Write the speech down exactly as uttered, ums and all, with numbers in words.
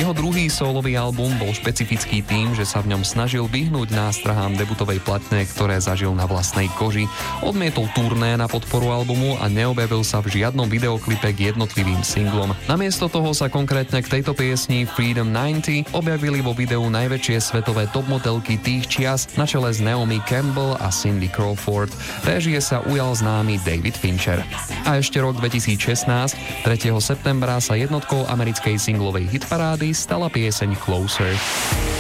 Jeho druhý sólový album bol špecifický tým, že sa v ňom snažil vyhnúť nástrahám debutovej platne, ktoré zažil na vlastnej koži. Odmietol turné na podporu albumu a neobjavil sa v žiadnom videoklipe k jednotlivým singlom. Namiesto toho sa konkrétne k tejto piesni Freedom deväťdesiat objavili vo videu najväčšie svetové top modelky tých čias na čele s Naomi Campbell a Cindy Crawford. Réžie sa ujal známy David Fincher. A ešte rok dvetisícšestnásť, tretieho septembra sa jednotkou americkej singlovej hitparády stala pieseň Closer.